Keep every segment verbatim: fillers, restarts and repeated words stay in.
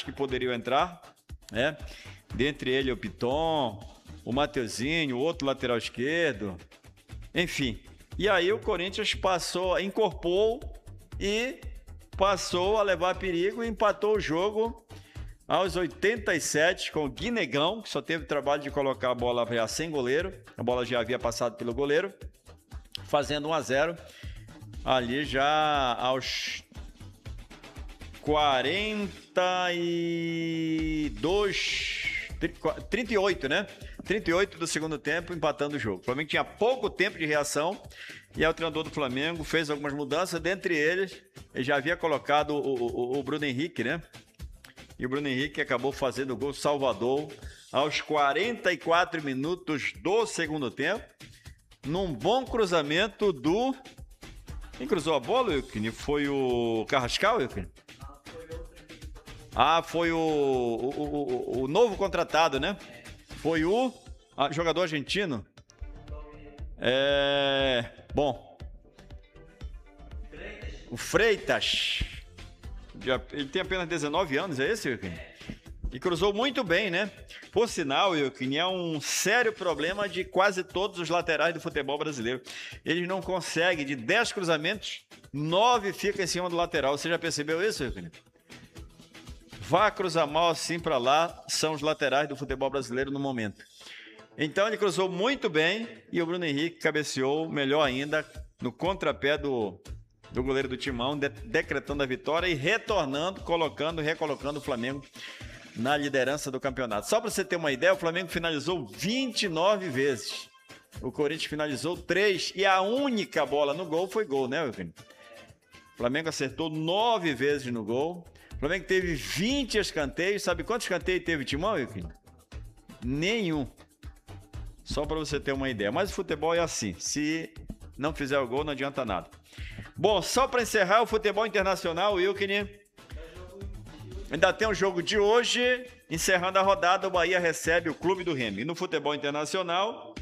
que poderiam entrar, né? Dentre eles o Piton, o Mateuzinho, o outro lateral esquerdo, enfim. E aí o Corinthians passou, incorporou e passou a levar perigo e empatou o jogo aos oitenta e sete com o Guinegão, que só teve o trabalho de colocar a bola já sem goleiro. A bola já havia passado pelo goleiro, fazendo um a zero. Ali já aos quarenta e dois, trinta e oito, né? trinta e oito do segundo tempo, empatando o jogo. O Flamengo tinha pouco tempo de reação e aí o treinador do Flamengo fez algumas mudanças. Dentre eles, ele já havia colocado o, o, o Bruno Henrique, né? E o Bruno Henrique acabou fazendo o gol salvador aos quarenta e quatro minutos do segundo tempo, num bom cruzamento do... Quem cruzou a bola, Wilkin? Foi o Carrascal, Wilkin? Ah, foi o, o, o, o novo contratado, né? Foi o ah, jogador argentino. É... Bom. O Freitas. Ele tem apenas dezenove anos, é esse, Wilkin? E cruzou muito bem, né? Por sinal, Wilkin, é um sério problema de quase todos os laterais do futebol brasileiro. Eles não conseguem, de dez cruzamentos, nove ficam em cima do lateral. Você já percebeu isso, Wilkin? Vá cruzar mal assim para lá, são os laterais do futebol brasileiro no momento. Então ele cruzou muito bem e o Bruno Henrique cabeceou melhor ainda no contrapé do, do goleiro do Timão, de, decretando a vitória e retornando, colocando, recolocando o Flamengo na liderança do campeonato. Só para você ter uma ideia, o Flamengo finalizou vinte e nove vezes. O Corinthians finalizou três e a única bola no gol foi gol, né, Wilkin? O Flamengo acertou nove vezes no gol. O Flamengo teve vinte escanteios. Sabe quantos escanteios teve o Timão, Wilkin? Nenhum. Só para você ter uma ideia. Mas o futebol é assim. Se não fizer o gol, não adianta nada. Bom, só para encerrar o futebol internacional, Wilkin, ainda tem um jogo de hoje. Encerrando a rodada, o Bahia recebe o Clube do Remo. E no futebol internacional,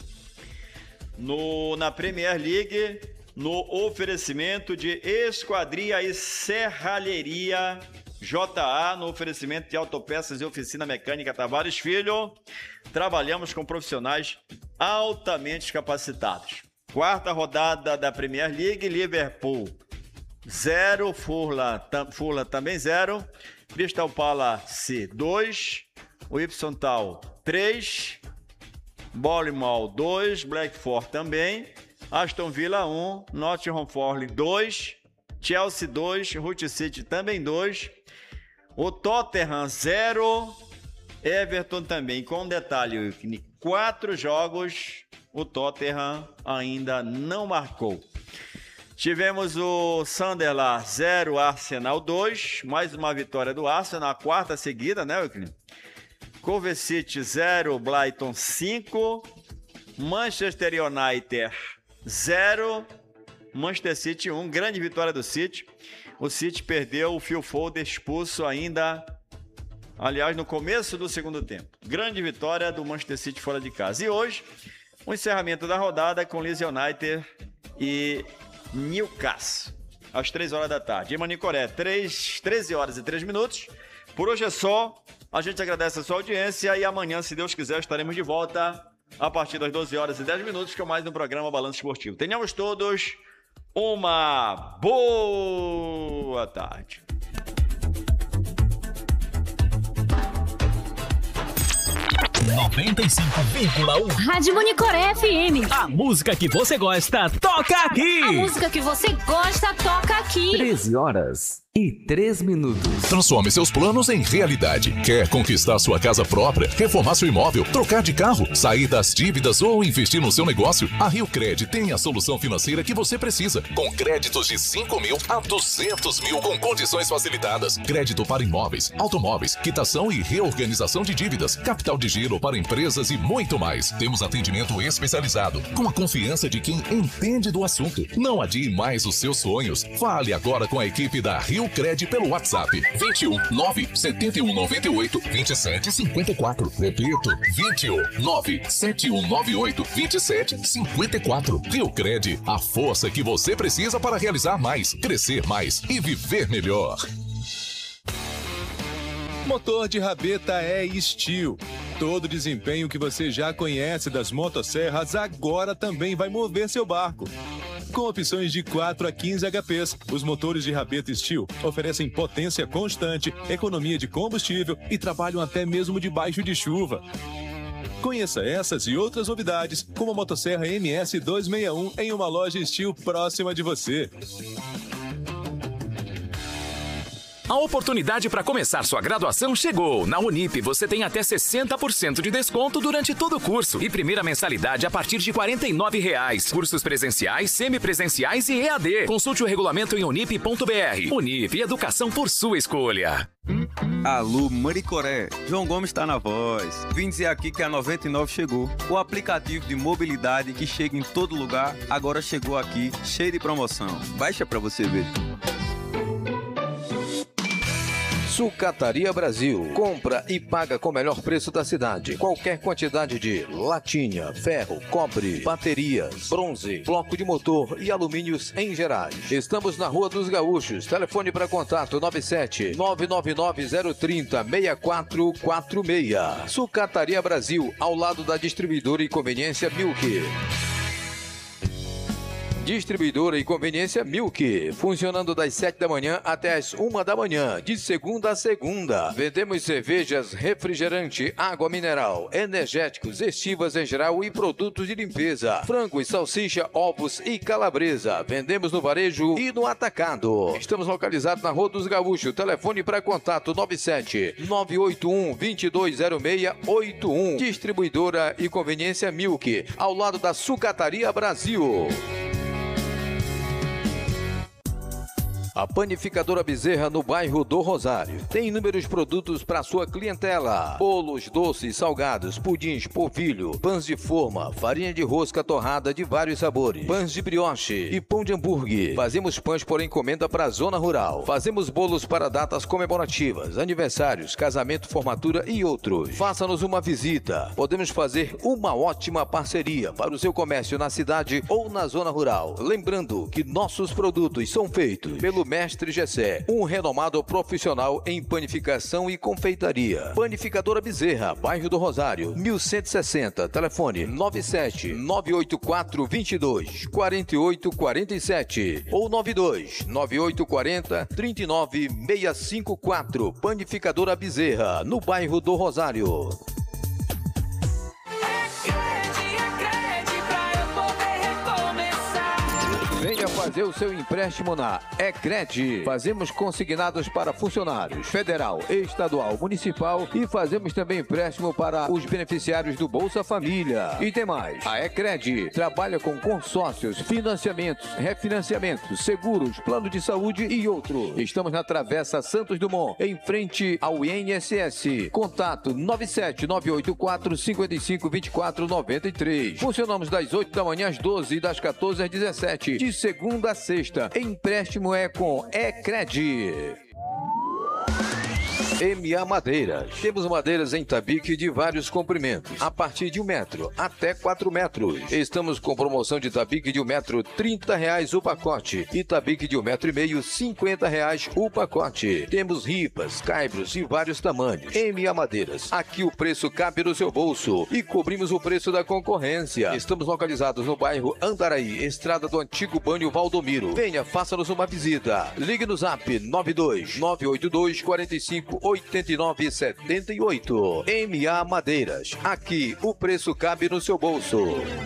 no, na Premier League, no oferecimento de Esquadria e Serralheria J A, no oferecimento de autopeças e oficina mecânica Tavares Filho, trabalhamos com profissionais altamente capacitados. Quarta rodada da Premier League, Liverpool zero, Fulham, Fulham também zero, Crystal Palace dois, Ipswich Town três, Bournemouth dois, Blackford também, Aston Villa um, Nottingham Forest dois, Chelsea dois, Hull City também dois, o Tottenham zero, Everton também, com um detalhe, quatro jogos, o Tottenham ainda não marcou. Tivemos o Sunderland zero, Arsenal dois, mais uma vitória do Arsenal, a quarta seguida, né, Wilkin? Coventry City zero, Brighton cinco, Manchester United zero, Manchester City um, grande vitória do City. O City perdeu o Phil Foden expulso ainda, aliás, no começo do segundo tempo. Grande vitória do Manchester City fora de casa. E hoje, o encerramento da rodada com Leeds United e Newcastle, às três horas da tarde. Em Manicoré, treze horas e três minutos. Por hoje é só. A gente agradece a sua audiência e amanhã, se Deus quiser, estaremos de volta a partir das doze horas e dez minutos com mais um programa Balanço Esportivo. Tenhamos todos uma boa tarde. noventa e cinco vírgula um Rádio Manicoré F M. A música que você gosta, toca aqui. A música que você gosta, toca aqui. treze horas e três minutos. Transforme seus planos em realidade. Quer conquistar sua casa própria, reformar seu imóvel, trocar de carro, sair das dívidas ou investir no seu negócio? A Rio Cred tem a solução financeira que você precisa, com créditos de cinco mil a duzentos mil com condições facilitadas. Crédito para imóveis, automóveis, quitação e reorganização de dívidas, capital de giro para empresas e muito mais. Temos atendimento especializado, com a confiança de quem entende do assunto. Não adie mais os seus sonhos. Fale agora com a equipe da Rio Cred pelo WhatsApp vinte e um, nove sete um nove oito, vinte e sete cinquenta e quatro. Repito, vinte e um, nove sete um nove oito, vinte e sete cinquenta e quatro. Rio Cred, a força que você precisa para realizar mais, crescer mais e viver melhor. Motor de rabeta é Steel. Todo o desempenho que você já conhece das motosserras agora também vai mover seu barco. Com opções de quatro a quinze H Ps, os motores de rabeta Steel oferecem potência constante, economia de combustível e trabalham até mesmo debaixo de chuva. Conheça essas e outras novidades como a motosserra M S duzentos e sessenta e um em uma loja Steel próxima de você. A oportunidade para começar sua graduação chegou. Na Unip você tem até sessenta por cento de desconto durante todo o curso e primeira mensalidade a partir de quarenta e nove reais. Cursos presenciais, semipresenciais e E A D. Consulte o regulamento em unip ponto br. Unip, educação por sua escolha. Alô, Maricoré, João Gomes está na voz. Vim dizer aqui que a noventa e nove chegou. O aplicativo de mobilidade que chega em todo lugar, agora chegou aqui, cheio de promoção. Baixa para você ver. Sucataria Brasil. Compra e paga com o melhor preço da cidade. Qualquer quantidade de latinha, ferro, cobre, baterias, bronze, bloco de motor e alumínios em gerais. Estamos na Rua dos Gaúchos. Telefone para contato nove sete nove nove nove zero três zero seis quatro quatro seis. Sucataria Brasil, ao lado da distribuidora e conveniência Milk. Distribuidora e conveniência Milk, funcionando das sete da manhã até as uma da manhã, de segunda a segunda. Vendemos cervejas, refrigerante, água mineral, energéticos, estivas em geral e produtos de limpeza, frango e salsicha, ovos e calabresa. Vendemos no varejo e no atacado. Estamos localizados na Rua dos Gaúchos. Telefone para contato nove sete nove oito um dois dois zero seis oito um. Distribuidora e conveniência Milk, ao lado da Sucataria Brasil. A Panificadora Bezerra, no bairro do Rosário, tem inúmeros produtos para sua clientela: bolos, doces, salgados, pudins, polvilho, pães de forma, farinha de rosca torrada de vários sabores, pães de brioche e pão de hambúrguer. Fazemos pães por encomenda para a zona rural. Fazemos bolos para datas comemorativas, aniversários, casamento, formatura e outros. Faça-nos uma visita. Podemos fazer uma ótima parceria para o seu comércio na cidade ou na zona rural. Lembrando que nossos produtos são feitos pelo Mestre Gessé, um renomado profissional em panificação e confeitaria. Panificadora Bezerra, bairro do Rosário, mil cento e sessenta, telefone nove sete nove oito quatro dois dois quatro oito quatro sete ou nove dois nove oito quatro zero três nove seis cinco quatro. Panificadora Bezerra, no bairro do Rosário. Venha fazer o seu empréstimo na Ecred. Fazemos consignados para funcionários federal, estadual, municipal e fazemos também empréstimo para os beneficiários do Bolsa Família. E tem mais. A Ecred trabalha com consórcios, financiamentos, refinanciamentos, seguros, plano de saúde e outros. Estamos na Travessa Santos Dumont, em frente ao I N S S. Contato nove sete nove oito quatro cinco cinco dois quatro nove três. Funcionamos das oito da manhã às doze e das quatorze às dezessete. De segunda a sexta. Empréstimo é com Ecred. M A Madeiras. Temos madeiras em tabique de vários comprimentos, a partir de um metro até quatro metros. Estamos com promoção de tabique de um metro, trinta reais o pacote. E tabique de um metro e meio, cinquenta reais o pacote. Temos ripas, caibros e vários tamanhos. M A Madeiras. Aqui o preço cabe no seu bolso e cobrimos o preço da concorrência. Estamos localizados no bairro Andaraí, estrada do antigo Banho Valdomiro. Venha, faça-nos uma visita. Ligue no zap nove dois nove oito dois quatro cinco oito nove sete oito. M A Madeiras. Aqui o preço cabe no seu bolso.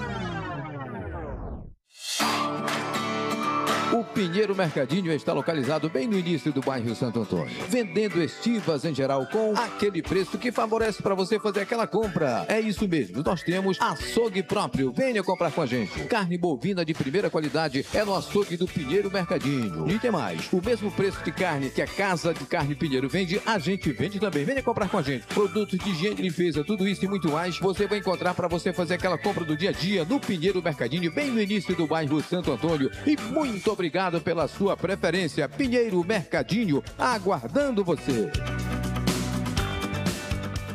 O Pinheiro Mercadinho está localizado bem no início do bairro Santo Antônio, vendendo estivas em geral com aquele preço que favorece para você fazer aquela compra. É isso mesmo, nós temos açougue próprio. Venha comprar com a gente. Carne bovina de primeira qualidade é no açougue do Pinheiro Mercadinho. E tem mais, o mesmo preço de carne que a Casa de Carne Pinheiro vende, a gente vende também. Venha comprar com a gente. Produtos de higiene e limpeza, tudo isso e muito mais, você vai encontrar para você fazer aquela compra do dia a dia no Pinheiro Mercadinho, bem no início do bairro Santo Antônio. E muito obrigado Obrigado pela sua preferência. Pinheiro Mercadinho, aguardando você.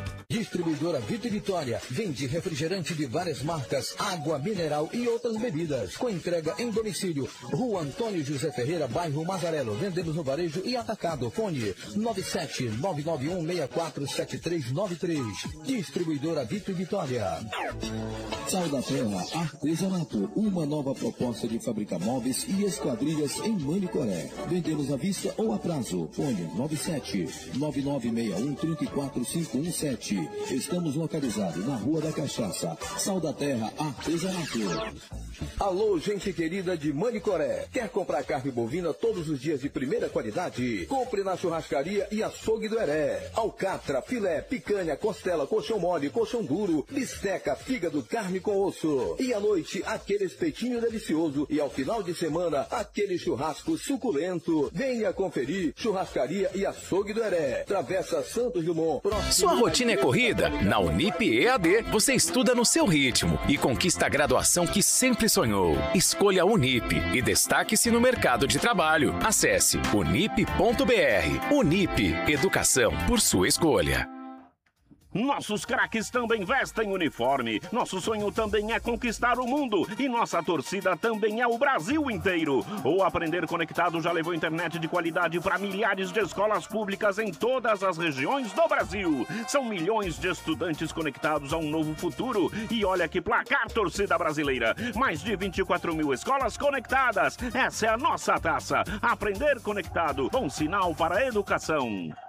Distribuidora Vito e Vitória. Vende refrigerante de várias marcas, água mineral e outras bebidas. Com entrega em domicílio. Rua Antônio José Ferreira, bairro Mazarelo. Vendemos no varejo e atacado. Fone nove sete nove nove um seis quatro sete três nove três. Distribuidora Vito e Vitória. Sal da Terra Artesanato. Uma nova proposta de fabricar móveis e esquadrilhas em Manicoré. Vendemos à vista ou a prazo. Fone nove sete nove nove seis um três quatro cinco um sete. Estamos localizados na Rua da Cachaça. Sal da Terra Artesanato. Alô, gente querida de Manicoré. Quer comprar carne bovina todos os dias de primeira qualidade? Compre na churrascaria e açougue do Heré. Alcatra, filé, picanha, costela, colchão mole, colchão duro, bisteca, fígado, carne com osso. E à noite, aquele espetinho delicioso. E ao final de semana, aquele churrasco suculento. Venha conferir Churrascaria e Açougue do Heré. Travessa Santos Dumont. Sua rotina é corrida? Na Unip E A D, você estuda no seu ritmo e conquista a graduação que sempre sonhou. Escolha a Unip e destaque-se no mercado de trabalho. Acesse unip ponto br. Unip, educação por sua escolha. Nossos craques também vestem uniforme. Nosso sonho também é conquistar o mundo. E nossa torcida também é o Brasil inteiro. O Aprender Conectado já levou internet de qualidade para milhares de escolas públicas em todas as regiões do Brasil. São milhões de estudantes conectados a um novo futuro. E olha que placar, torcida brasileira. Mais de vinte e quatro mil escolas conectadas. Essa é a nossa taça. Aprender Conectado. Bom sinal para a educação.